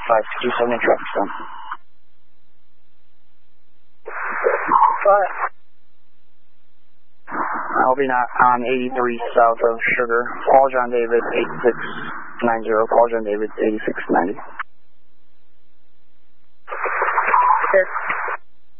5627 in traffic zone. 5. I'll be on 83 south of Sugar. Call John David 8690. Call John David 8690.